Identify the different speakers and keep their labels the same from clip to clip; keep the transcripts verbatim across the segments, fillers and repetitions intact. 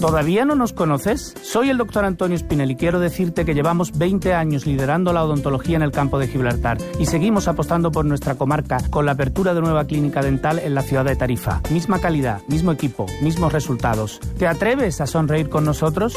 Speaker 1: ¿Todavía no nos conoces? Soy el doctor Antonio Espinel y quiero decirte que llevamos veinte años liderando la odontología en el campo de Gibraltar y seguimos apostando por nuestra comarca con la apertura de nueva clínica dental en la ciudad de Tarifa. Misma calidad, mismo equipo, mismos resultados. ¿Te atreves a sonreír con nosotros?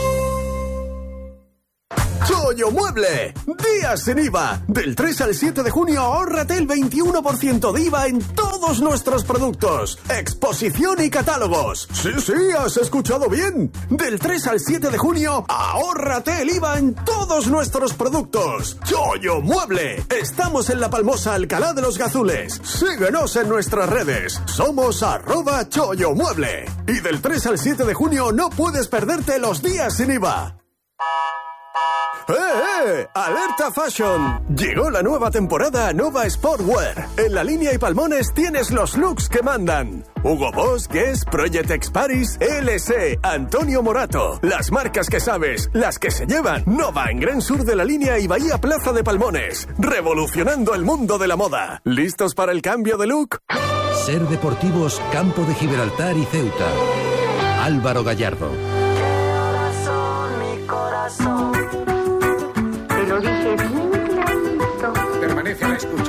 Speaker 2: Chollo Mueble, días sin I V A. Del tres al siete de junio ahórrate el veintiuno por ciento de I V A en todos nuestros productos. Exposición y catálogos. Sí, sí, has escuchado bien. Del tres al siete de junio ahórrate el I V A en todos nuestros productos. Chollo Mueble. Estamos en La Palmosa, Alcalá de los Gazules. Síguenos en nuestras redes. Somos arroba Chollo Mueble. Y del tres al siete de junio no puedes perderte los días sin I V A. ¡Eh, eh! ¡Alerta Fashion! Llegó la nueva temporada Nova Sportwear. En la línea y Palmones tienes los looks que mandan. Hugo Boss, Guess, Project X Paris, L S, Antonio Morato. Las marcas que sabes, las que se llevan. Nova en Gran Sur de la Línea y Bahía Plaza de Palmones. Revolucionando el mundo de la moda. ¿Listos para el cambio de look?
Speaker 3: Ser Deportivos, Campo de Gibraltar y Ceuta. Álvaro Gallardo.
Speaker 4: Corazón, mi corazón. Te lo dije bien clarito.
Speaker 5: Permanece a la escucha.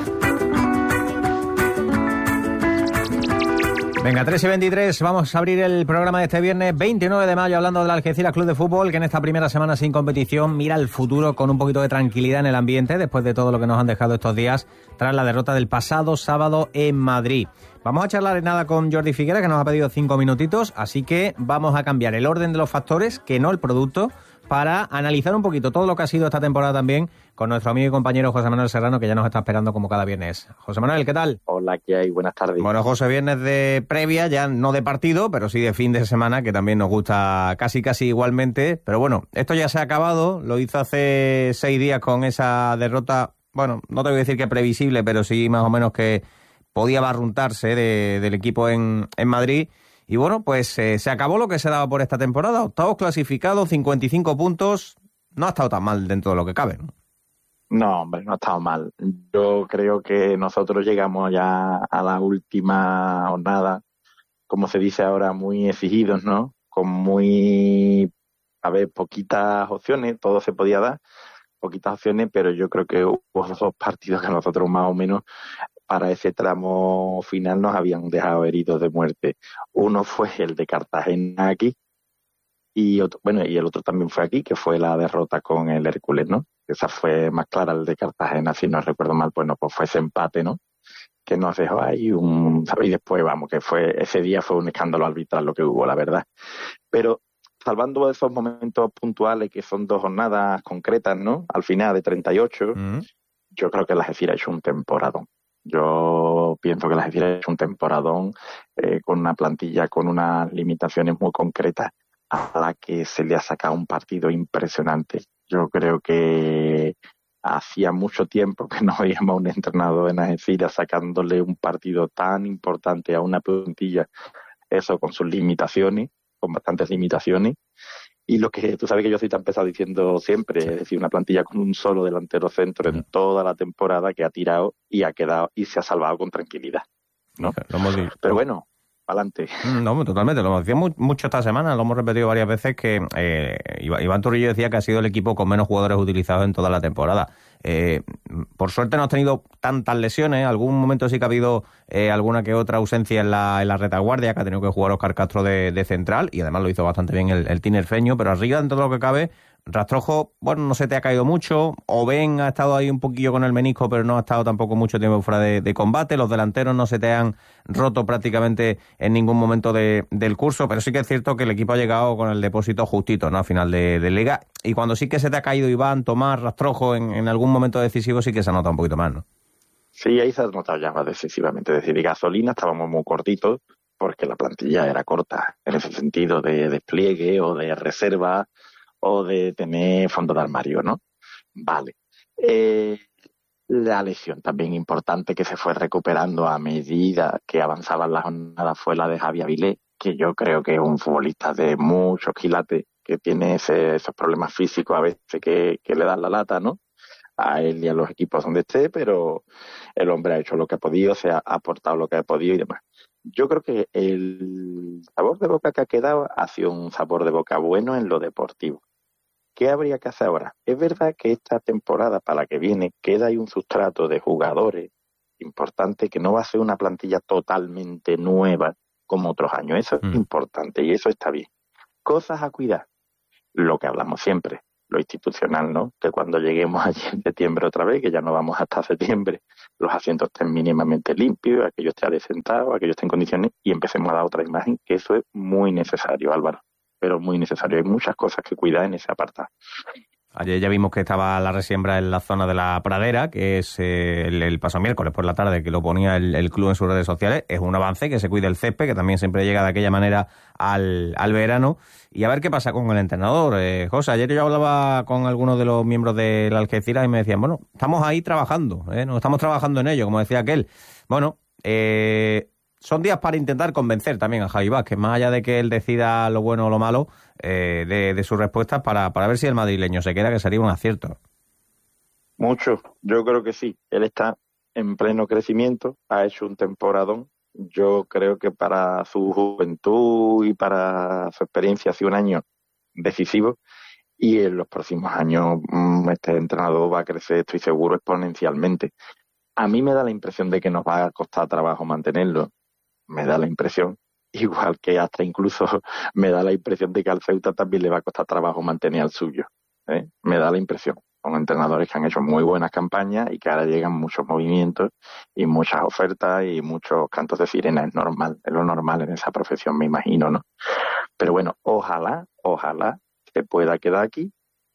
Speaker 6: Venga, tres y veintitrés, vamos a abrir el programa de este viernes veintinueve de mayo hablando del Algeciras Club de Fútbol, que en esta primera semana sin competición mira el futuro con un poquito de tranquilidad en el ambiente después de todo lo que nos han dejado estos días tras la derrota del pasado sábado en Madrid. Vamos a charlar en nada con Jordi Figuera, que nos ha pedido cinco minutitos, así que vamos a cambiar el orden de los factores, que no el producto, para analizar un poquito todo lo que ha sido esta temporada también con nuestro amigo y compañero José Manuel Serrano, que ya nos está esperando como cada viernes. José Manuel, ¿qué tal?
Speaker 7: Hola, ¿qué hay? Buenas tardes.
Speaker 6: Bueno, José, viernes de previa, ya no de partido, pero sí de fin de semana, que también nos gusta casi casi igualmente. Pero bueno, esto ya se ha acabado, lo hizo hace seis días con esa derrota, bueno, no te voy a decir que previsible, pero sí más o menos que podía barruntarse de, del equipo en, en Madrid. Y bueno, pues eh, se acabó lo que se daba por esta temporada. Octavos clasificados, cincuenta y cinco puntos. No ha estado tan mal dentro de lo que cabe, ¿no?
Speaker 7: No, hombre, no ha estado mal. Yo creo que nosotros llegamos ya a la última jornada, como se dice ahora, muy exigidos, ¿no? Con muy, a ver, poquitas opciones, todo se podía dar, poquitas opciones, pero yo creo que hubo dos partidos que nosotros más o menos para ese tramo final nos habían dejado heridos de muerte. Uno fue el de Cartagena aquí, y otro, bueno, y el otro también fue aquí, que fue la derrota con el Hércules, ¿no? Esa fue más clara, el de Cartagena, si no recuerdo mal, pues no, pues fue ese empate, ¿no? Que nos dejó ahí un, ¿sabes? Y después, vamos, que fue, ese día fue un escándalo arbitral lo que hubo, la verdad. Pero, salvando esos momentos puntuales, que son dos jornadas concretas, ¿no? Al final de treinta y ocho, mm. yo creo que la Algeciras ha hecho un temporadón. Yo pienso que la Algeciras ha hecho un temporadón eh, con una plantilla con unas limitaciones muy concretas a la que se le ha sacado un partido impresionante. Yo creo que hacía mucho tiempo que no veíamos a un entrenador en Algeciras sacándole un partido tan importante a una plantilla, eso con sus limitaciones, con bastantes limitaciones. Y lo que tú sabes que yo soy tan pesado diciendo siempre, es decir, una plantilla con un solo delantero centro en toda la temporada que ha tirado y ha quedado y se ha salvado con tranquilidad, ¿no? Pero bueno, adelante.
Speaker 6: No, totalmente, lo hemos dicho mucho esta semana, lo hemos repetido varias veces que eh, Iván Turrillo decía que ha sido el equipo con menos jugadores utilizados en toda la temporada. Eh, por suerte no has tenido tantas lesiones, algún momento sí que ha habido eh, alguna que otra ausencia en la, en la retaguardia, que ha tenido que jugar Óscar Castro de, de central, y además lo hizo bastante bien el, el tinerfeño, pero arriba, dentro de lo que cabe, Rastrojo, bueno, no se te ha caído mucho, Oben ha estado ahí un poquillo con el menisco, pero no ha estado tampoco mucho tiempo fuera de, de combate, los delanteros no se te han roto prácticamente en ningún momento de, del curso, pero sí que es cierto que el equipo ha llegado con el depósito justito, ¿no? A final de, de liga, y cuando sí que se te ha caído Iván, Tomás, Rastrojo en, en algún momento decisivo, sí que se ha notado un poquito más, ¿no?
Speaker 7: Sí, ahí se ha notado ya más decisivamente, es decir, de gasolina estábamos muy cortitos, porque la plantilla era corta, en ese sentido de despliegue o de reserva, o de tener fondo de armario, ¿no? Vale. Eh, la lesión también importante que se fue recuperando a medida que avanzaba la jornada fue la de Javi Avilés, que yo creo que es un futbolista de muchos quilates, que tiene ese, esos problemas físicos a veces que, que le dan la lata, ¿no? A él y a los equipos donde esté, pero el hombre ha hecho lo que ha podido, se ha aportado lo que ha podido y demás. yo creo que el sabor de boca que ha quedado ha sido un sabor de boca bueno en lo deportivo. ¿Qué habría que hacer ahora? Es verdad que esta temporada para la que viene queda ahí un sustrato de jugadores importante, que no va a ser una plantilla totalmente nueva como otros años. Eso
Speaker 6: Mm.
Speaker 7: es importante y eso está bien. Cosas a cuidar. Lo que hablamos siempre, lo institucional, ¿no? Que cuando lleguemos allí en septiembre otra vez, que ya no vamos hasta septiembre, los asientos estén mínimamente limpios, aquello esté adecentado, aquello esté en condiciones y empecemos a dar otra imagen, que eso es muy necesario, Álvaro. Pero muy necesario. Hay muchas cosas que cuidar en ese apartado.
Speaker 6: Ayer ya vimos que estaba la resiembra en la zona de la Pradera, que es eh, el, el paso miércoles por la tarde, que lo ponía el, el club en sus redes sociales. Es un avance, que se cuide el césped, que también siempre llega de aquella manera al, al verano. Y a ver qué pasa con el entrenador. Eh, José, ayer yo hablaba con algunos de los miembros del Algeciras y me decían, bueno, estamos ahí trabajando, ¿eh? No estamos trabajando en ello, como decía aquel. Bueno, eh... son días para intentar convencer también a Javi Vázquez, más allá de que él decida lo bueno o lo malo eh, de, de sus respuestas, para, para ver si el madrileño se queda, que sería un acierto.
Speaker 7: Mucho, yo creo que sí. Él está en pleno crecimiento, ha hecho un temporadón. Yo creo que para su juventud y para su experiencia ha sido un año decisivo y en los próximos años este entrenador va a crecer, estoy seguro, exponencialmente. A mí me da la impresión de que nos va a costar trabajo mantenerlo. Me da la impresión, igual que hasta incluso me da la impresión de que al Ceuta también le va a costar trabajo mantener al suyo, ¿eh? Me da la impresión. Son entrenadores que han hecho muy buenas campañas y que ahora llegan muchos movimientos y muchas ofertas y muchos cantos de sirena. Es normal, es lo normal en esa profesión, me imagino, ¿no? Pero bueno, ojalá, ojalá se pueda quedar aquí,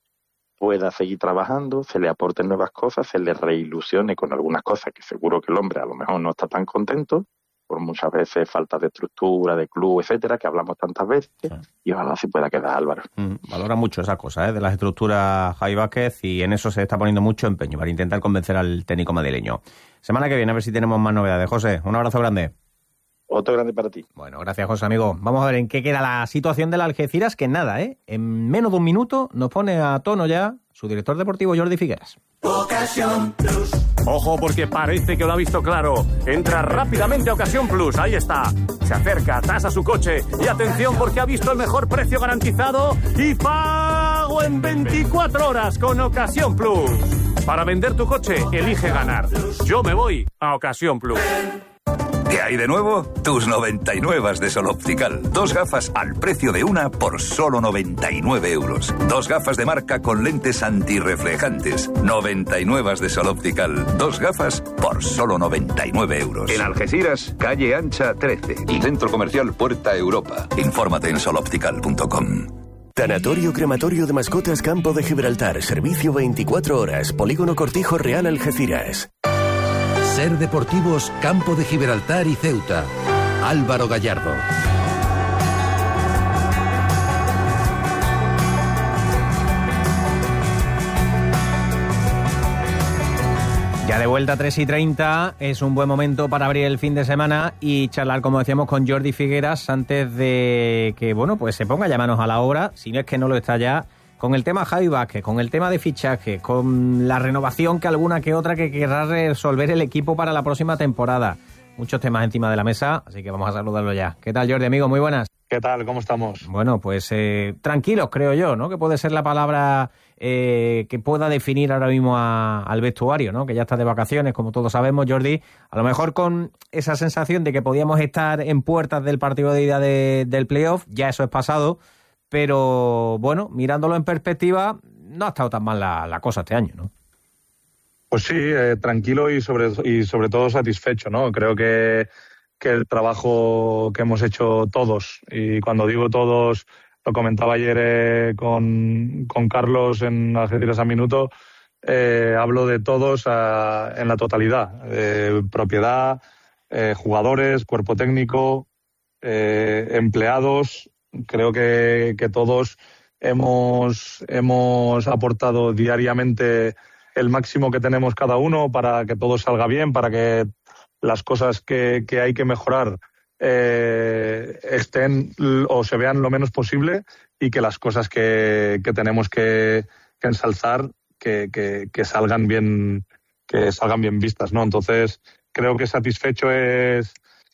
Speaker 7: pueda seguir trabajando, se le aporten nuevas cosas, se le reilusione con algunas cosas que seguro que el hombre a lo mejor no está tan contento, por muchas veces falta de estructura, de club, etcétera, que hablamos tantas veces, sí. Y ojalá se pueda quedar, Álvaro.
Speaker 6: Mm, valora mucho esa cosa, ¿eh? De las estructuras Javi Vázquez, y en eso se está poniendo mucho empeño para intentar convencer al técnico madrileño. Semana que viene a ver si tenemos más novedades. José, un abrazo grande.
Speaker 7: Otro grande para ti.
Speaker 6: Bueno, gracias, José, amigo. Vamos a ver en qué queda la situación del Algeciras, que nada, ¿eh? En menos de un minuto nos pone a tono ya su director deportivo, Jordi Figueras.
Speaker 5: Ocasión Plus. Ojo, porque parece que lo ha visto claro. Entra rápidamente a Ocasión Plus, ahí está. Se acerca, tasa su coche y atención porque ha visto el mejor precio garantizado y pago en veinticuatro horas con Ocasión Plus. Para vender tu coche, elige ganar. Yo me voy a Ocasión Plus.
Speaker 8: ¿Qué hay de nuevo? Tus noventa y nueve de Sol Optical. Dos gafas al precio de una por solo noventa y nueve euros. Dos gafas de marca con lentes antirreflejantes. noventa y nueve de Sol Optical. Dos gafas por solo noventa y nueve euros.
Speaker 9: En Algeciras, calle Ancha trece. Y Centro Comercial Puerta Europa.
Speaker 8: Infórmate en sol optical punto com.
Speaker 10: Tanatorio Crematorio de Mascotas Campo de Gibraltar. Servicio veinticuatro horas. Polígono Cortijo Real Algeciras.
Speaker 3: Ser Deportivos Campo de Gibraltar y Ceuta. Álvaro Gallardo.
Speaker 6: Ya de vuelta a tres y treinta, es un buen momento para abrir el fin de semana y charlar, como decíamos, con Jordi Figueras antes de que, bueno, pues se ponga ya manos a la obra, si no es que no lo está ya, con el tema Javi Vázquez, con el tema de fichaje, con la renovación que alguna que otra que querrá resolver el equipo para la próxima temporada. Muchos temas encima de la mesa, así que vamos a saludarlo ya. ¿Qué tal, Jordi, amigo? Muy buenas.
Speaker 11: ¿Qué tal? ¿Cómo estamos?
Speaker 6: Bueno, pues eh, tranquilos, creo yo, ¿no? Que puede ser la palabra eh, que pueda definir ahora mismo a, al vestuario, ¿no? Que ya está de vacaciones, como todos sabemos, Jordi. A lo mejor con esa sensación de que podíamos estar en puertas del partido de ida de, del playoff, ya eso es pasado. Pero, bueno, mirándolo en perspectiva, no ha estado tan mal la, la cosa este año, ¿no?
Speaker 11: Pues sí, eh, tranquilo y sobre, y sobre todo satisfecho, ¿no? Creo que, que el trabajo que hemos hecho todos, y cuando digo todos, lo comentaba ayer eh, con, con Carlos en Algeciras a Minuto, eh, hablo de todos a, en la totalidad, eh, propiedad, eh, jugadores, cuerpo técnico, eh, empleados. Creo que, que todos hemos, hemos aportado diariamente el máximo que tenemos cada uno para que todo salga bien, para que las cosas que, que hay que mejorar eh, estén o se vean lo menos posible y que las cosas que, que tenemos que, que ensalzar que, que, que salgan bien, que salgan bien vistas, ¿no? Entonces creo que satisfecho es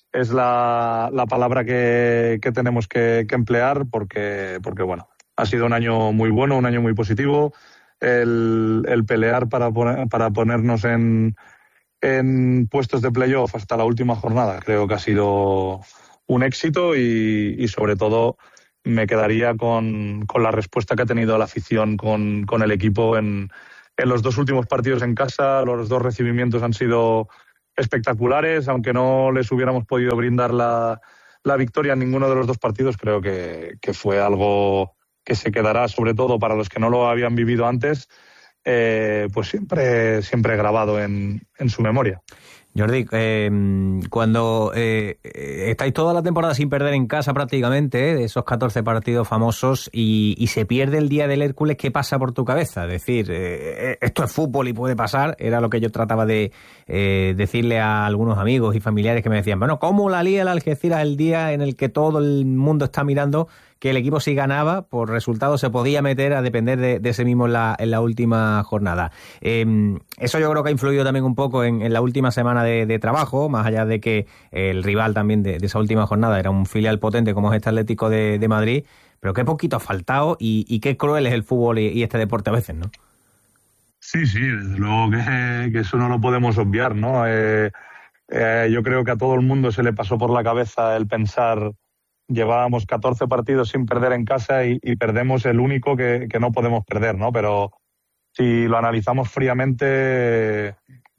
Speaker 11: es la, la palabra que, que tenemos que, que emplear porque, porque, bueno, ha sido un año muy bueno, un año muy positivo. El, el pelear para, poner, para ponernos en, en puestos de playoff hasta la última jornada creo que ha sido un éxito y, y sobre todo me quedaría con, con la respuesta que ha tenido la afición con, con el equipo en, en los dos últimos partidos en casa. Los dos recibimientos han sido espectaculares, aunque no les hubiéramos podido brindar la, la victoria en ninguno de los dos partidos. Creo que, que fue algo que se quedará, sobre todo para los que no lo habían vivido antes, eh, pues siempre, siempre grabado en, en su memoria.
Speaker 6: Jordi, eh, cuando eh, estáis toda la temporada sin perder en casa prácticamente, eh, esos catorce partidos famosos, y, y se pierde el día del Hércules, ¿qué pasa por tu cabeza? Es decir, eh, esto es fútbol y puede pasar, era lo que yo trataba de eh, decirle a algunos amigos y familiares que me decían, bueno, ¿cómo la lía el Algeciras el día en el que todo el mundo está mirando que el equipo si ganaba, por resultado se podía meter a depender de, de ese mismo en la, en la última jornada? Eh, eso yo creo que ha influido también un poco en, en la última semana de, de trabajo, más allá de que el rival también de, de esa última jornada era un filial potente como es este Atlético de, de Madrid, pero qué poquito ha faltado y, y qué cruel es el fútbol y, y este deporte a veces, ¿no?
Speaker 11: Sí, sí, desde luego que, que eso no lo podemos obviar, ¿no? Eh, eh, yo creo que a todo el mundo se le pasó por la cabeza el pensar... Llevábamos catorce partidos sin perder en casa y, y perdemos el único que, que no podemos perder, ¿no? Pero si lo analizamos fríamente,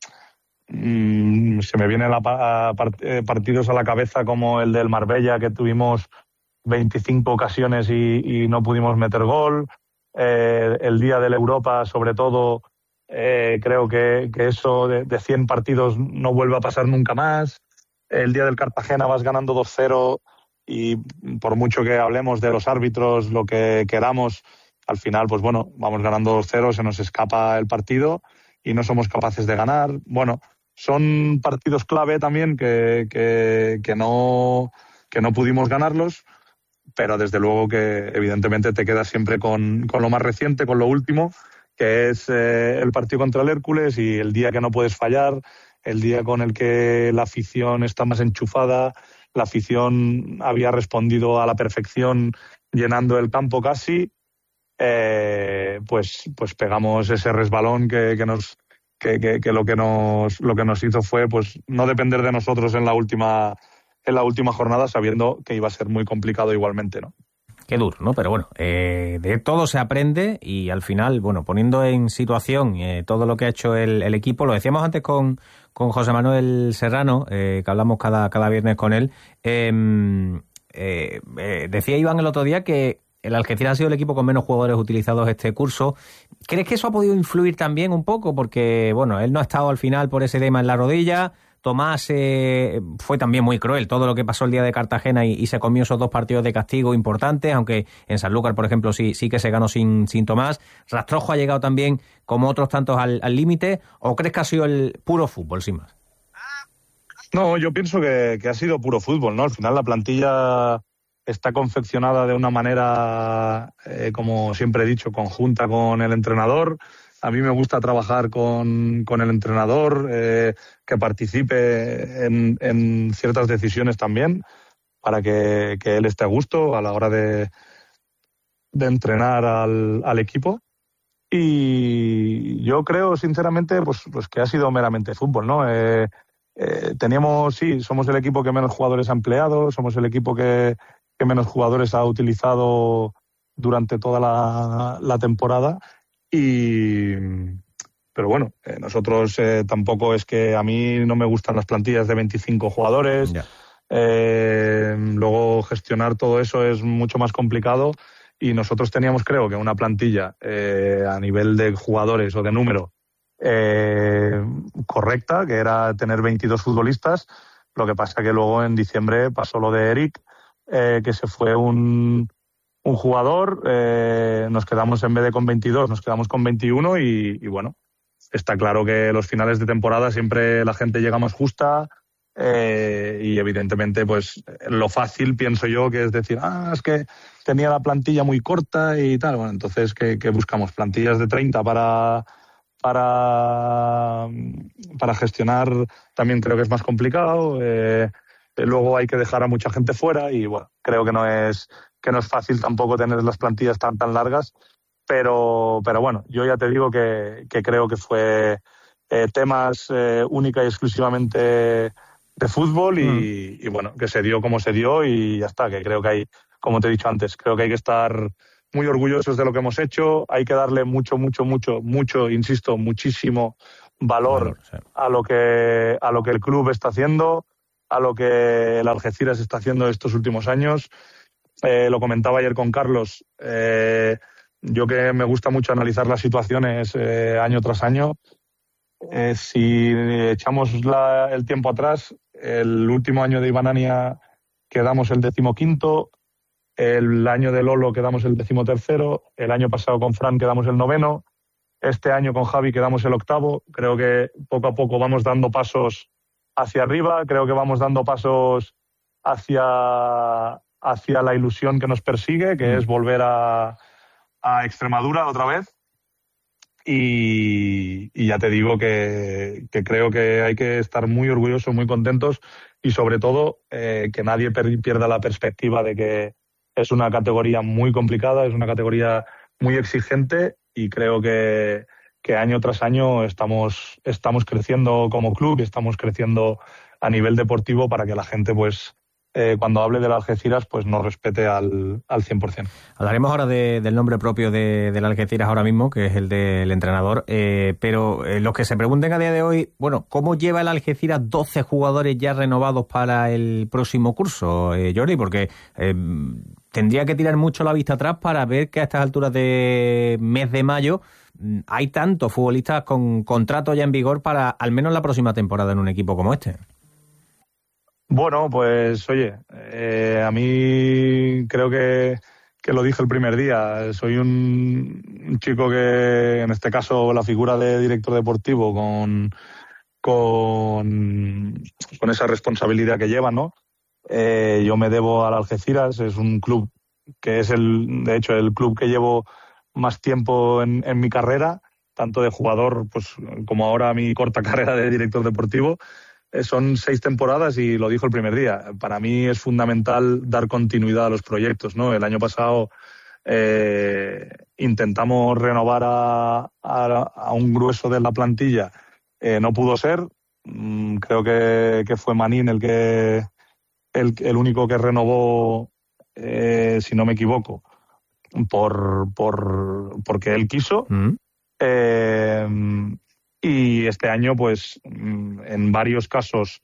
Speaker 11: mmm, se me vienen la, a, partidos a la cabeza como el del Marbella, que tuvimos veinticinco ocasiones y, y no pudimos meter gol. Eh, el día de la Europa, sobre todo, eh, creo que, que eso de, de cien partidos no vuelve a pasar nunca más. El día del Cartagena vas ganando dos cero... y por mucho que hablemos de los árbitros, lo que queramos, al final, pues bueno, vamos ganando dos cero, se nos escapa el partido y no somos capaces de ganar. Bueno, son partidos clave también que, que, que, no, que no pudimos ganarlos, pero desde luego que evidentemente te quedas siempre con, con lo más reciente, con lo último, que es eh, el partido contra el Hércules y el día que no puedes fallar, el día con el que la afición está más enchufada. La afición había respondido a la perfección llenando el campo casi, eh, pues, pues pegamos ese resbalón que, que nos que, que, que lo que nos lo que nos hizo fue pues no depender de nosotros en la última en la última jornada, sabiendo que iba a ser muy complicado igualmente, ¿no?
Speaker 6: Qué duro, ¿no? Pero bueno, eh, de todo se aprende y al final, bueno, poniendo en situación eh, todo lo que ha hecho el, el equipo, lo decíamos antes con, con José Manuel Serrano, eh, que hablamos cada, cada viernes con él, eh, eh, eh, decía Iván el otro día que el Algeciras ha sido el equipo con menos jugadores utilizados este curso. ¿Crees que eso ha podido influir también un poco? Porque, bueno, él no ha estado al final por ese tema en la rodilla. Tomás eh, fue también muy cruel todo lo que pasó el día de Cartagena y, y se comió esos dos partidos de castigo importantes, aunque en Sanlúcar, por ejemplo, sí, sí que se ganó sin, sin Tomás. Rastrojo ha llegado también, como otros tantos, al límite. ¿O crees que ha sido el puro fútbol, sin más?
Speaker 11: No, yo pienso que, que ha sido puro fútbol, ¿no? Al final la plantilla está confeccionada de una manera, eh, como siempre he dicho, conjunta con el entrenador. A mí me gusta trabajar con, con el entrenador, eh, que participe en, en ciertas decisiones también, para que, que él esté a gusto a la hora de, de entrenar al, al equipo. Y yo creo, sinceramente, pues, pues que ha sido meramente fútbol, ¿no? Eh, eh, teníamos, sí, somos el equipo que menos jugadores ha empleado, somos el equipo que, que menos jugadores ha utilizado durante toda la, la temporada. Y pero bueno, eh, nosotros eh, tampoco es que a mí no me gustan las plantillas de veinticinco jugadores. Yeah. Eh, luego gestionar todo eso es mucho más complicado y nosotros teníamos, creo que una plantilla eh, a nivel de jugadores o de número eh, correcta, que era tener veintidós futbolistas. Lo que pasa que luego en diciembre pasó lo de Eric, eh, que se fue un un jugador, eh, nos quedamos en vez de con veintidós, nos quedamos con veintiuno y, y bueno, está claro que los finales de temporada siempre la gente llega más justa eh, y evidentemente pues lo fácil pienso yo que es decir, ah, es que tenía la plantilla muy corta y tal. Bueno, entonces ¿qué, qué buscamos? Plantillas de treinta para, para, para gestionar también creo que es más complicado. Eh, eh, luego hay que dejar a mucha gente fuera y bueno, creo que no es que no es fácil tampoco tener las plantillas tan tan largas, pero pero bueno, yo ya te digo que, que creo que fue eh, temas eh, única y exclusivamente de fútbol y, mm. y bueno, que se dio como se dio y ya está, que creo que hay, como te he dicho antes, creo que hay que estar muy orgullosos de lo que hemos hecho, hay que darle mucho, mucho, mucho, mucho, insisto, muchísimo valor, valor sí. a lo que a lo que el club está haciendo, a lo que el Algeciras está haciendo estos últimos años. Eh, lo comentaba ayer con Carlos, eh, yo que me gusta mucho analizar las situaciones eh, año tras año. Eh, si echamos la, el tiempo atrás, el último año de Ibanania quedamos el decimoquinto, el año de Lolo quedamos el decimotercero, el año pasado con Fran quedamos el noveno, este año con Javi quedamos el octavo. Creo que poco a poco vamos dando pasos hacia arriba, creo que vamos dando pasos hacia, hacia la ilusión que nos persigue, que es volver a, a Extremadura otra vez. Y, y ya te digo que, que creo que hay que estar muy orgullosos, muy contentos y sobre todo eh, que nadie per- pierda la perspectiva de que es una categoría muy complicada, es una categoría muy exigente y creo que, que año tras año estamos, estamos creciendo como club y estamos creciendo a nivel deportivo para que la gente pues eh, cuando hable del Algeciras pues nos respete al, al cien por ciento.
Speaker 6: Hablaremos ahora de, del nombre propio de, del Algeciras ahora mismo, que es el del entrenador, eh, pero eh, los que se pregunten a día de hoy, bueno, ¿cómo lleva el Algeciras doce jugadores ya renovados para el próximo curso, eh, Jordi? Porque eh, tendría que tirar mucho la vista atrás para ver que a estas alturas de mes de mayo hay tantos futbolistas con contrato ya en vigor para al menos la próxima temporada en un equipo como este.
Speaker 11: Bueno, pues oye, eh, a mí creo que, que lo dije el primer día. Soy un, un chico que, en este caso, la figura de director deportivo con, con, con esa responsabilidad que lleva, ¿no? Eh, yo me debo al Algeciras, es un club que es, el, de hecho, el club que llevo más tiempo en, en mi carrera, tanto de jugador pues como ahora mi corta carrera de director deportivo. Son seis temporadas y lo dijo el primer día. Para mí es fundamental dar continuidad a los proyectos, ¿no? El año pasado eh, intentamos renovar a, a, a un grueso de la plantilla. Eh, no pudo ser. Mm, creo que, que fue Manín el que el, el único que renovó, eh, si no me equivoco, por, por porque él quiso. Mm. Eh, Y este año, pues, en varios casos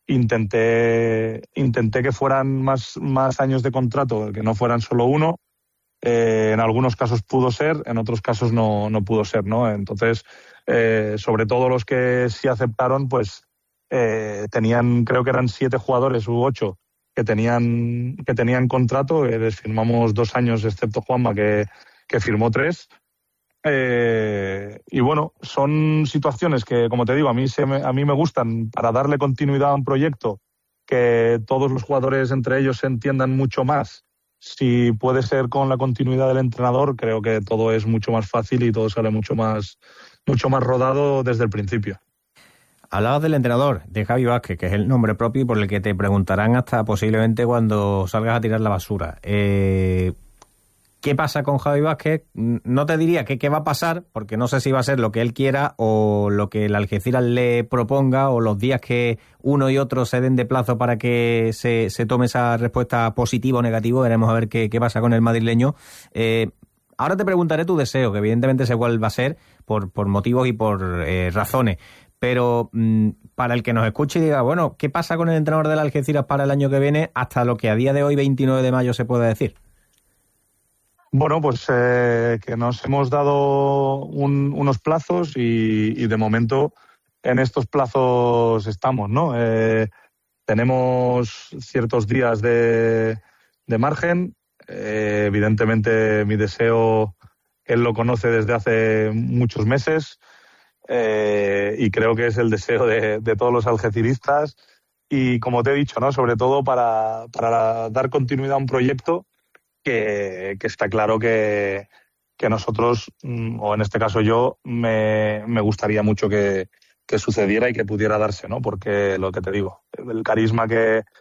Speaker 11: intenté intenté que fueran más, más años de contrato, que no fueran solo uno. Eh, en algunos casos pudo ser, en otros casos no, no pudo ser, ¿no? Entonces, eh, sobre todo los que sí aceptaron, pues, eh, tenían, creo que eran siete jugadores u ocho que tenían que tenían contrato. Eh, les firmamos dos años, excepto Juanma, que, que firmó tres. Eh, y bueno, son situaciones que, como te digo, a mí, se me, a mí me gustan para darle continuidad a un proyecto, que todos los jugadores entre ellos se entiendan mucho más. Si puede ser con la continuidad del entrenador, creo que todo es mucho más fácil y todo sale mucho más, mucho más rodado desde el principio.
Speaker 6: Hablabas del entrenador, de Javi Vázquez, que es el nombre propio y por el que te preguntarán hasta posiblemente cuando salgas a tirar la basura. Eh... ¿Qué pasa con Javi Vázquez? No te diría que qué va a pasar, porque no sé si va a ser lo que él quiera o lo que el Algeciras le proponga o los días que uno y otro se den de plazo para que se, se tome esa respuesta positiva o negativa. Veremos a ver qué, qué pasa con el madrileño. Eh, ahora te preguntaré tu deseo, que evidentemente sé cuál va a ser por, por motivos y por eh, razones. Pero mmm, para el que nos escuche y diga, bueno, ¿qué pasa con el entrenador del Algeciras para el año que viene hasta lo que a día de hoy, veintinueve de mayo, se puede decir?
Speaker 11: Bueno, pues eh, que nos hemos dado un, unos plazos y, y de momento en estos plazos estamos, ¿no? Eh, tenemos ciertos días de, de margen. Eh, evidentemente mi deseo, él lo conoce desde hace muchos meses eh, y creo que es el deseo de, de todos los algeciristas y, como te he dicho, ¿no? Sobre todo para, para dar continuidad a un proyecto Que, que está claro que, que nosotros, o en este caso yo, me, me gustaría mucho que, que sucediera y que pudiera darse, ¿no? Porque lo que te digo, el carisma que,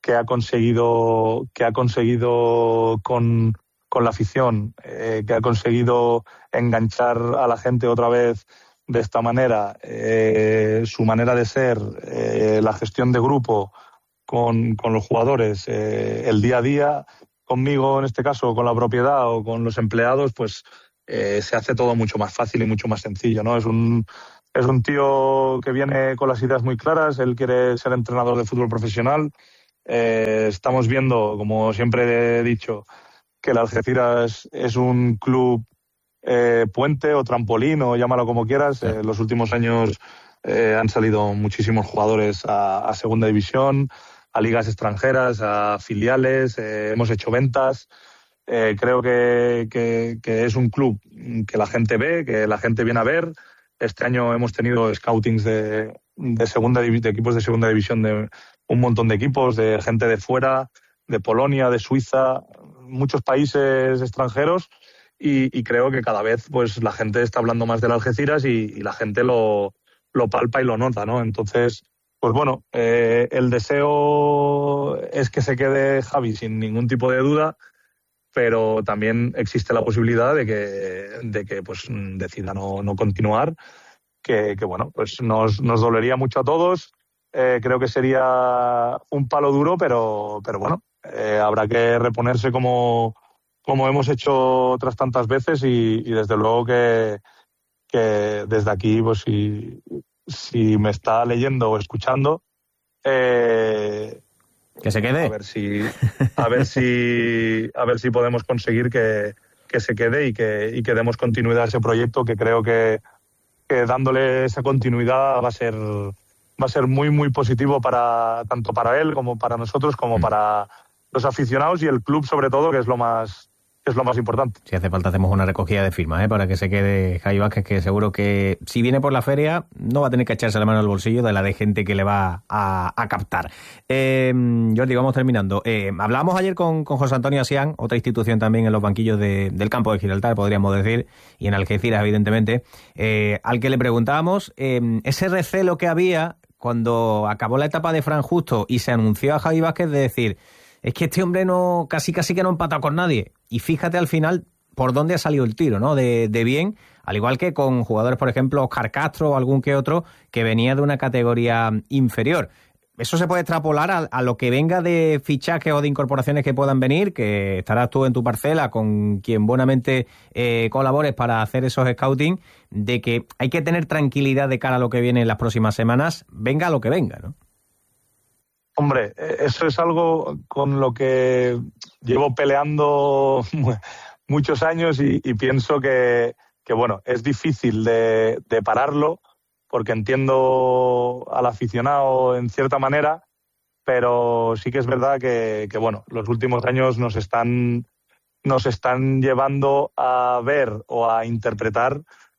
Speaker 11: que ha conseguido, que ha conseguido con, con la afición, eh, que ha conseguido enganchar a la gente otra vez de esta manera, eh, su manera de ser, eh, la gestión de grupo con, con los jugadores, eh, el día a día, conmigo en este caso, con la propiedad o con los empleados, pues eh, se hace todo mucho más fácil y mucho más sencillo, ¿no? Es un, es un tío que viene con las ideas muy claras, él quiere ser entrenador de fútbol profesional. Eh, estamos viendo, como siempre he dicho, que el Algeciras es un club eh, puente o trampolín, o llámalo como quieras. En eh, los últimos años eh, han salido muchísimos jugadores a, a segunda división, a ligas extranjeras, a filiales, eh, hemos hecho ventas. Eh, creo que, que, que es un club que la gente ve, que la gente viene a ver. Este año hemos tenido scoutings de, de, segunda, de equipos de segunda división de un montón de equipos, de gente de fuera, de Polonia, de Suiza, muchos países extranjeros, y, y creo que cada vez pues la gente está hablando más del Algeciras y, y la gente lo, lo palpa y lo nota, ¿no? Entonces, pues bueno, eh, el deseo es que se quede Javi sin ningún tipo de duda, pero también existe la posibilidad de que, de que pues decida no, no continuar, que, que bueno, pues nos, nos dolería mucho a todos. Eh, creo que sería un palo duro, pero, pero bueno, eh, habrá que reponerse como, como hemos hecho otras tantas veces, y, y desde luego que, que desde aquí, pues si, si me está leyendo o escuchando, eh,
Speaker 6: que se quede.
Speaker 11: A ver si, a ver si, a ver si podemos conseguir que, que se quede y que, y que demos continuidad a ese proyecto, que creo que, que dándole esa continuidad va a ser va a ser muy muy positivo para tanto para él como para nosotros, como para los aficionados y el club sobre todo, que es lo más es lo más importante.
Speaker 6: Si hace falta hacemos una recogida de firmas, ¿eh? Para que se quede Javi Vázquez, que seguro que si viene por la feria no va a tener que echarse la mano al bolsillo de la de gente que le va a, a captar. Eh, Jordi, vamos terminando. Eh, hablábamos ayer con, con José Antonio Asián, otra institución también en los banquillos de, del campo de Gibraltar, podríamos decir, y en Algeciras, evidentemente, eh, al que le preguntábamos eh, ese recelo que había cuando acabó la etapa de Fran Justo y se anunció a Javi Vázquez de decir: es que este hombre no casi casi que no ha empatado con nadie. Y fíjate al final por dónde ha salido el tiro, ¿no? De, de bien, al igual que con jugadores, por ejemplo, Óscar Castro o algún que otro, que venía de una categoría inferior. Eso se puede extrapolar a, a lo que venga de fichajes o de incorporaciones que puedan venir, que estarás tú en tu parcela con quien buenamente eh, colabores para hacer esos scouting, de que hay que tener tranquilidad de cara a lo que viene en las próximas semanas, venga lo que venga, ¿no?
Speaker 11: Hombre, eso es algo con lo que llevo peleando muchos años y, y pienso que, que, bueno, es difícil de, de pararlo, porque entiendo al aficionado en cierta manera, pero sí que es verdad que, que bueno, los últimos años nos están, nos están llevando a ver o a interpretar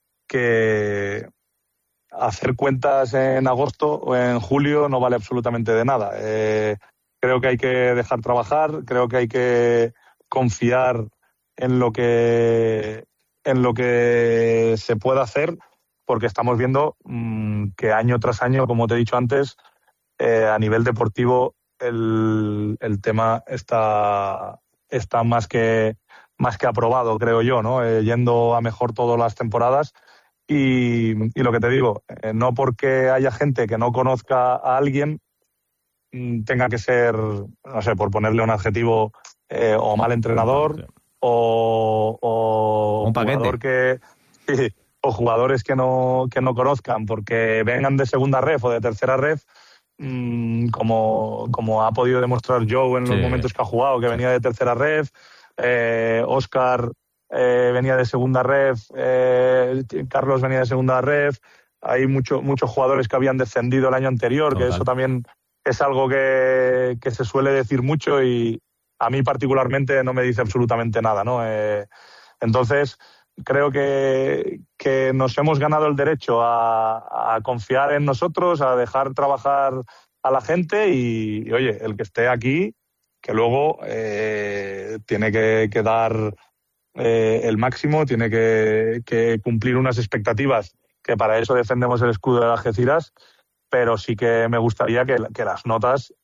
Speaker 11: que hacer cuentas en agosto o en julio no vale absolutamente de nada. Eh, creo que hay que dejar trabajar, creo que hay que confiar en lo que en lo que se pueda hacer, porque estamos viendo mmm, que año tras año, como te he dicho antes, eh, a nivel deportivo el, el tema está está más que más que aprobado, creo yo, ¿no? Eh, yendo a mejor todas las temporadas. Y, y lo que te digo, eh, no porque haya gente que no conozca a alguien mm, tenga que ser, no sé, por ponerle un adjetivo, eh, o mal entrenador o, o
Speaker 6: un
Speaker 11: jugador que sí, o jugadores que no que no conozcan porque vengan de segunda ref o de tercera ref, mmm, como, como ha podido demostrar Joe en los sí. momentos que ha jugado, que venía de tercera ref, eh, Óscar Eh, venía de segunda ref, eh, Carlos venía de segunda ref, hay mucho, muchos jugadores que habían descendido el año anterior, Total. que eso también es algo que, que se suele decir mucho y a mí particularmente no me dice absolutamente nada, ¿no? Eh, entonces creo que, que nos hemos ganado el derecho a, a confiar en nosotros, a dejar trabajar a la gente y, y oye, el que esté aquí, que luego eh, tiene que, que dar Eh, el máximo, tiene que, que cumplir unas expectativas, que para eso defendemos el escudo de Algeciras, pero sí que me gustaría que, que las notas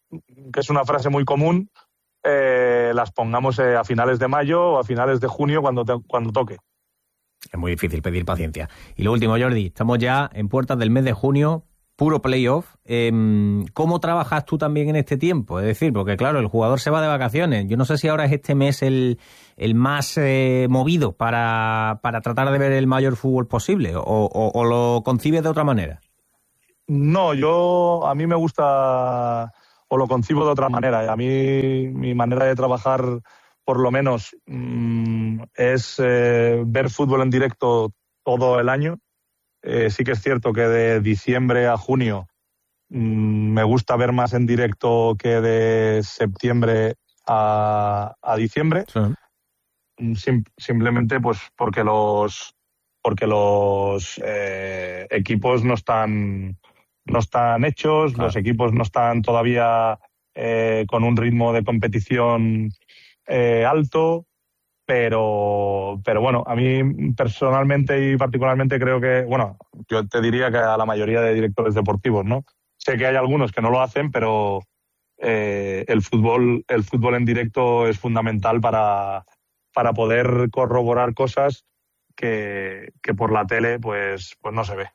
Speaker 11: que es una frase muy común, eh, las pongamos eh, a finales de mayo o a finales de junio cuando, te, cuando toque.
Speaker 6: Es muy difícil pedir paciencia. Y lo último, Jordi, estamos ya en puertas del mes de junio, puro playoff. Eh, ¿Cómo trabajas tú también en este tiempo? Es decir, porque claro, el jugador se va de vacaciones. Yo no sé si ahora es este mes el, el más eh, movido para, para tratar de ver el mayor fútbol posible, o, o, o lo concibes de otra manera.
Speaker 11: No, yo a mí me gusta o lo concibo de otra manera. A mí mi manera de trabajar, por lo menos, mmm, es eh, ver fútbol en directo todo el año. Eh, sí que es cierto que de diciembre a junio mmm, me gusta ver más en directo que de septiembre a, a diciembre. Sí. Sim- simplemente pues porque los porque los eh, equipos no están no están hechos, claro. Los equipos no están todavía eh, con un ritmo de competición eh, alto, pero pero bueno, a mí personalmente y particularmente creo que, bueno, yo te diría que a la mayoría de directores deportivos, ¿no? Sé que hay algunos que no lo hacen, pero eh, el fútbol el fútbol en directo es fundamental para, para poder corroborar cosas que, que por la tele pues, pues no se ve.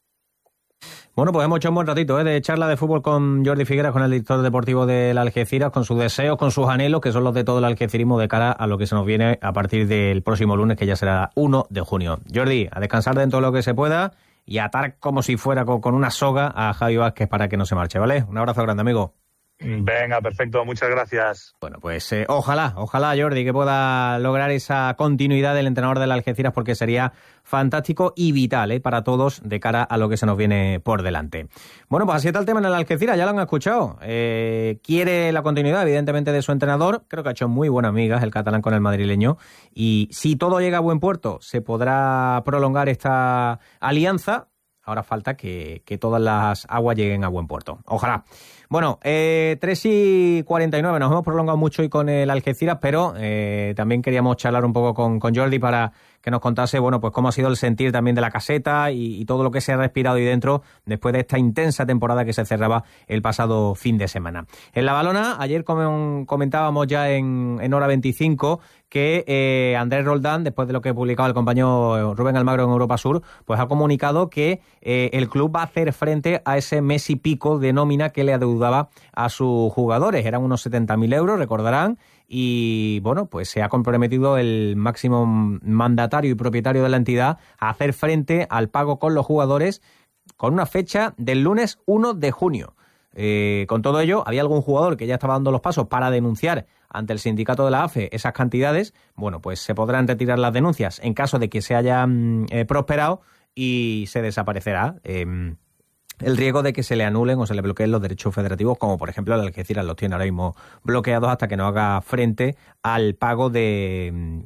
Speaker 6: Bueno, pues hemos hecho un buen ratito ¿eh? de charla de fútbol con Jordi Figueras, con el director deportivo del Algeciras, con sus deseos, con sus anhelos, que son los de todo el algecirismo de cara a lo que se nos viene a partir del próximo lunes, que ya será uno de junio. Jordi, a descansar dentro de lo que se pueda y a atar como si fuera con, con una soga a Javi Vázquez para que no se marche, ¿vale? Un abrazo grande, amigo.
Speaker 11: Venga, perfecto, muchas gracias.
Speaker 6: Bueno, pues eh, ojalá, ojalá Jordi que pueda lograr esa continuidad del entrenador del Algeciras, porque sería fantástico y vital ¿eh? para todos de cara a lo que se nos viene por delante. Bueno, pues así está el tema en el Algeciras, ya lo han escuchado. Eh, quiere la continuidad, evidentemente, de su entrenador. Creo que ha hecho muy buenas migas el catalán con el madrileño. Y si todo llega a buen puerto, se podrá prolongar esta alianza. Ahora falta que, que todas las aguas lleguen a buen puerto. Ojalá. Bueno, eh, tres y cuarenta y nueve, nos hemos prolongado mucho hoy con el Algeciras, pero eh, también queríamos charlar un poco con, con Jordi para que nos contase, bueno, pues cómo ha sido el sentir también de la caseta y, y todo lo que se ha respirado ahí dentro después de esta intensa temporada que se cerraba el pasado fin de semana. En la Balona, ayer com- comentábamos ya en, en hora veinticinco que eh, Andrés Roldán, después de lo que publicaba el compañero Rubén Almagro en Europa Sur, pues ha comunicado que eh, el club va a hacer frente a ese mes y pico de nómina que le adeudaba a sus jugadores. Eran unos setenta mil euros, recordarán, y bueno, pues se ha comprometido el máximo mandatario y propietario de la entidad a hacer frente al pago con los jugadores con una fecha del lunes uno de junio. Eh, con todo ello, había algún jugador que ya estaba dando los pasos para denunciar ante el sindicato de la A F E esas cantidades. Bueno, pues se podrán retirar las denuncias en caso de que se hayan eh, prosperado y se desaparecerá eh, el riesgo de que se le anulen o se le bloqueen los derechos federativos, como por ejemplo el Algeciras los tiene ahora mismo bloqueados hasta que no haga frente al pago de,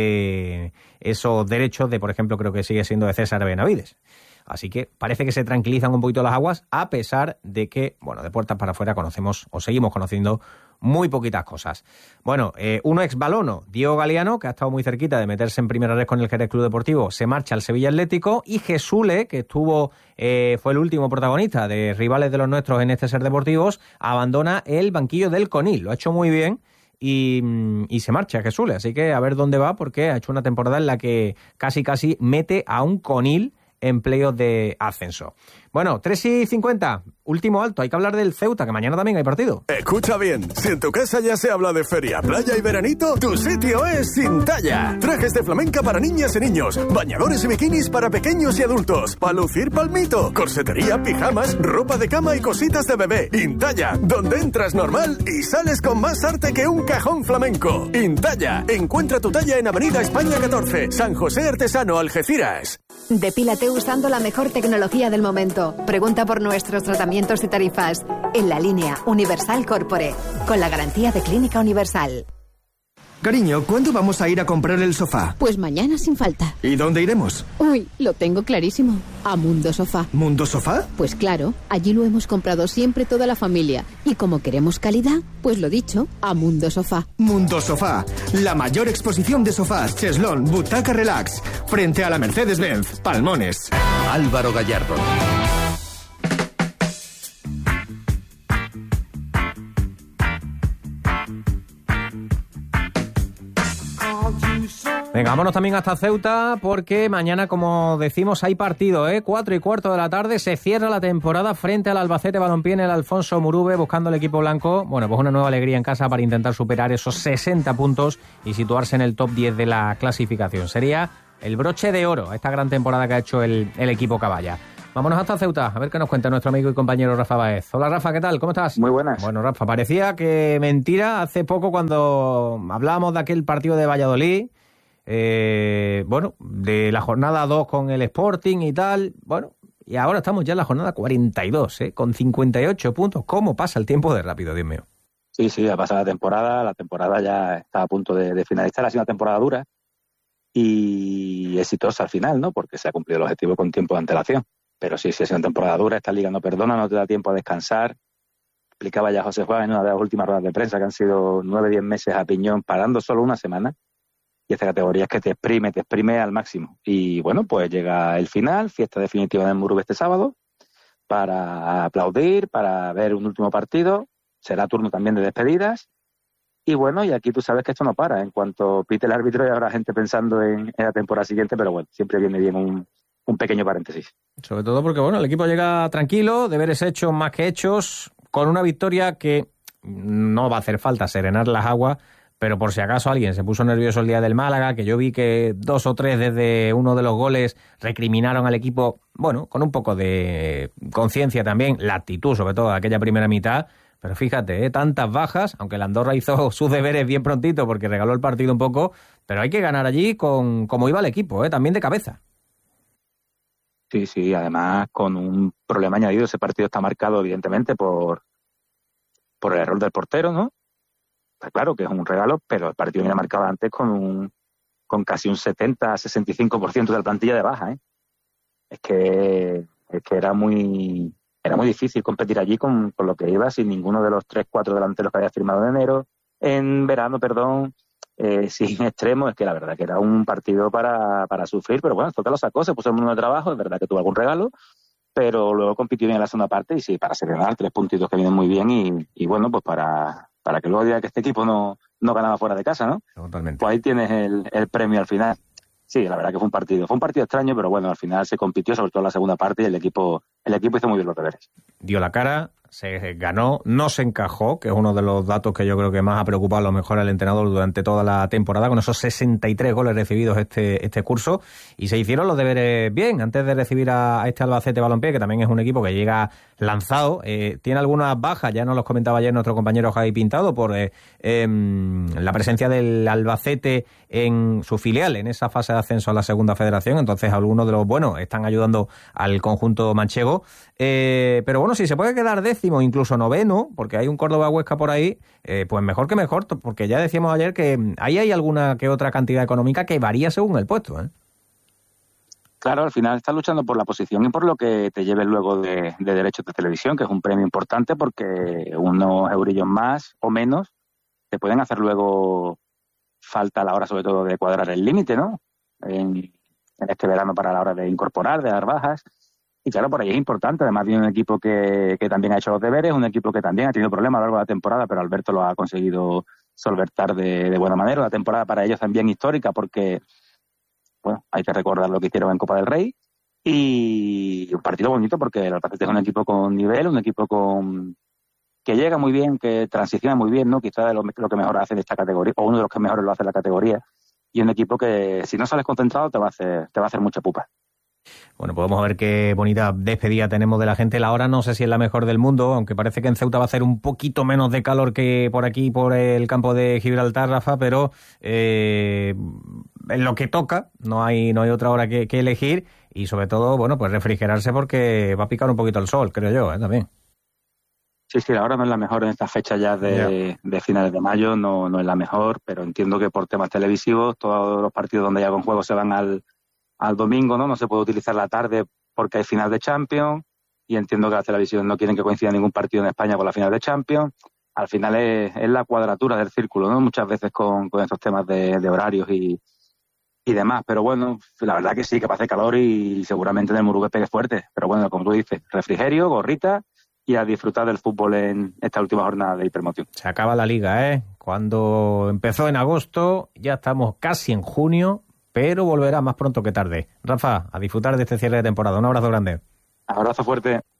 Speaker 6: de esos derechos de, por ejemplo, creo que sigue siendo de César Benavides. Así que parece que se tranquilizan un poquito las aguas, a pesar de que, bueno, de puertas para afuera conocemos o seguimos conociendo muy poquitas cosas. Bueno, eh, uno ex balono, Diego Galeano, que ha estado muy cerquita de meterse en primera red con el Jerez Club Deportivo, se marcha al Sevilla Atlético, y Jesule, que estuvo eh, fue el último protagonista de Rivales de los Nuestros en este Ser Deportivos, abandona el banquillo del Conil. Lo ha hecho muy bien. Y, y se marcha Jesule, así que a ver dónde va, porque ha hecho una temporada en la que casi casi mete a un Conil en playoff de ascenso. Bueno, tres y cincuenta, último alto, hay que hablar del Ceuta, que mañana también hay partido.
Speaker 2: Escucha bien, si en tu casa ya se habla de feria, playa y veranito, tu sitio es Intalla. Trajes de flamenca para niñas y niños, bañadores y bikinis para pequeños y adultos, para lucir palmito, corsetería, pijamas, ropa de cama y cositas de bebé. Intalla, donde entras normal y sales con más arte que un cajón flamenco. Intalla, encuentra tu talla en Avenida España catorce, San José Artesano, Algeciras.
Speaker 12: Depílate usando la mejor tecnología del momento. Pregunta por nuestros tratamientos y tarifas en la línea Universal Corpore, con la garantía de Clínica Universal.
Speaker 13: Cariño, ¿cuándo vamos a ir a comprar el sofá?
Speaker 14: Pues mañana sin falta.
Speaker 13: ¿Y dónde iremos?
Speaker 14: Uy, lo tengo clarísimo. A Mundo Sofá.
Speaker 13: ¿Mundo Sofá?
Speaker 14: Pues claro, allí lo hemos comprado siempre toda la familia. Y como queremos calidad, pues lo dicho, a Mundo Sofá.
Speaker 13: Mundo Sofá, la mayor exposición de sofás, cheslón, butaca relax, frente a la Mercedes-Benz, Palmones.
Speaker 3: Álvaro Gallardo.
Speaker 6: Venga, vámonos también hasta Ceuta, porque mañana, como decimos, hay partido, ¿eh? Cuatro y cuarto de la tarde, se cierra la temporada frente al Albacete Balompié en el Alfonso Murube, buscando el equipo blanco. Bueno, pues una nueva alegría en casa para intentar superar esos sesenta puntos y situarse en el top diez de la clasificación. Sería el broche de oro a esta gran temporada que ha hecho el, el equipo Caballa. Vámonos hasta Ceuta, a ver qué nos cuenta nuestro amigo y compañero Rafa Baez. Hola Rafa, ¿qué tal? ¿Cómo estás?
Speaker 15: Muy buenas.
Speaker 6: Bueno, Rafa, parecía que mentira hace poco cuando hablábamos de aquel partido de Valladolid, eh, bueno, de la jornada dos con el Sporting y tal, bueno, y ahora estamos ya en la jornada cuarenta y dos, ¿eh? Con cincuenta y ocho puntos. ¿Cómo pasa el tiempo de rápido, Dios mío?
Speaker 15: Sí, sí, ha pasado la temporada, la temporada ya está a punto de, de finalizar, ha sido una temporada dura y exitosa al final, ¿no? Porque se ha cumplido el objetivo con tiempo de antelación. Pero sí, sí, es una temporada dura, esta liga no perdona, no te da tiempo a descansar. Explicaba ya José Juan en una de las últimas ruedas de prensa que han sido nueve, diez meses a piñón, parando solo una semana. Y esta categoría es que te exprime, te exprime al máximo. Y bueno, pues llega el final, fiesta definitiva en el Murube este sábado, para aplaudir, para ver un último partido. Será turno también de despedidas. Y bueno, y aquí tú sabes que esto no para. En cuanto pite el árbitro, ya habrá gente pensando en, en la temporada siguiente, pero bueno, siempre viene bien un, un pequeño paréntesis.
Speaker 6: Sobre todo porque, bueno, el equipo llega tranquilo, deberes hechos más que hechos, con una victoria que no va a hacer falta serenar las aguas, pero por si acaso alguien se puso nervioso el día del Málaga, que yo vi que dos o tres desde uno de los goles recriminaron al equipo, bueno, con un poco de conciencia también, la actitud sobre todo de aquella primera mitad, pero fíjate, ¿eh? Tantas bajas, aunque la Andorra hizo sus deberes bien prontito porque regaló el partido un poco, pero hay que ganar allí con como iba el equipo, ¿eh? También de cabeza.
Speaker 15: Sí, sí, además con un problema añadido, ese partido está marcado evidentemente por, por el error del portero, ¿no? Está claro que es un regalo, pero el partido viene marcado antes con un con casi un setenta a sesenta y cinco por ciento de la plantilla de baja, ¿eh? Es que, es que era muy era muy difícil competir allí con, con lo que iba, sin ninguno de los tres, cuatro delanteros que había firmado en enero, en verano, perdón, eh, sin extremo. Es que la verdad que era un partido para, para sufrir, pero bueno, Zota lo sacó, se puso en uno de trabajo, es verdad que tuvo algún regalo, pero luego compitió bien en la segunda parte y sí, para serenar, tres puntitos que vienen muy bien y, y bueno, pues para, para que luego diga que este equipo no, no ganaba fuera de casa, ¿no?
Speaker 6: Totalmente.
Speaker 15: Pues ahí tienes el, el premio al final. Sí, la verdad que fue un partido, fue un partido extraño, pero bueno, al final se compitió, sobre todo en la segunda parte, y el equipo, el equipo hizo muy bien los deberes.
Speaker 6: Dio la cara, se ganó, no se encajó, que es uno de los datos que yo creo que más ha preocupado a lo mejor al entrenador durante toda la temporada, con esos sesenta y tres goles recibidos este, este curso, y se hicieron los deberes bien, antes de recibir a, a este Albacete Balompié, que también es un equipo que llega lanzado, eh, tiene algunas bajas, ya nos los comentaba ayer nuestro compañero Javi Pintado, por eh, eh, la presencia del Albacete en su filial, en esa fase de ascenso a la segunda federación, entonces algunos de los buenos están ayudando al conjunto manchego, eh, pero bueno, si se puede quedar décimo, incluso noveno, porque hay un Córdoba-Huesca por ahí, eh, pues mejor que mejor, porque ya decíamos ayer que ahí hay alguna que otra cantidad económica que varía según el puesto, ¿eh?
Speaker 15: Claro, al final estás luchando por la posición y por lo que te lleves luego de, de derechos de televisión, que es un premio importante porque unos eurillos más o menos te pueden hacer luego falta a la hora sobre todo de cuadrar el límite, ¿no? En, en este verano para la hora de incorporar, de dar bajas. Y claro, por ahí es importante, además de un equipo que, que también ha hecho los deberes, un equipo que también ha tenido problemas a lo largo de la temporada, pero Alberto lo ha conseguido solventar de, de buena manera. La temporada para ellos también histórica porque, bueno, hay que recordar lo que hicieron en Copa del Rey. Y un partido bonito porque el Albacete es un equipo con nivel, un equipo con que llega muy bien, que transiciona muy bien, ¿no? Quizás lo, lo que mejor hace en esta categoría, o uno de los que mejores lo hace en la categoría. Y un equipo que, si no sales concentrado, te va a hacer, te va a hacer mucha pupa.
Speaker 6: Bueno, podemos ver qué bonita despedida tenemos de la gente. La hora no sé si es la mejor del mundo, aunque parece que en Ceuta va a hacer un poquito menos de calor que por aquí, por el campo de Gibraltar, Rafa, pero eh, en lo que toca, no hay no hay otra hora que, que elegir y sobre todo, bueno, pues refrigerarse porque va a picar un poquito el sol, creo yo, ¿eh? También.
Speaker 15: Sí, sí, la hora no es la mejor en esta fecha ya de, de finales de mayo, no, no es la mejor, pero entiendo que por temas televisivos todos los partidos donde hay algún juego se van al al domingo, ¿no? No se puede utilizar la tarde porque hay final de Champions y entiendo que las televisiones no quieren que coincida ningún partido en España con la final de Champions. Al final es, es la cuadratura del círculo, ¿no? Muchas veces con, con estos temas de, de horarios y, y demás. Pero bueno, la verdad que sí, que hace calor y seguramente en el Murube pegue fuerte. Pero bueno, como tú dices, refrigerio, gorrita y a disfrutar del fútbol en esta última jornada de hipermoción.
Speaker 6: Se acaba la liga, ¿eh? Cuando empezó en agosto, ya estamos casi en junio, pero volverá más pronto que tarde. Rafa, a disfrutar de este cierre de temporada. Un abrazo grande.
Speaker 15: Abrazo fuerte.